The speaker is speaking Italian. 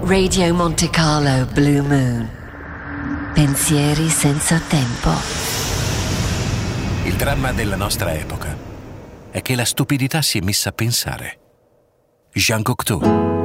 Radio Monte Carlo Blue Moon. Pensieri senza tempo. Il dramma della nostra epoca è che la stupidità si è messa a pensare. Jean Cocteau.